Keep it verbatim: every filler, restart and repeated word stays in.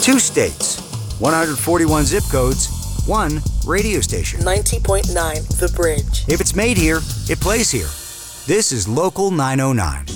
Two states, one hundred forty-one zip codes, one radio station. ninety point nine The Bridge. If it's made here, it plays here. This is Local nine oh nine.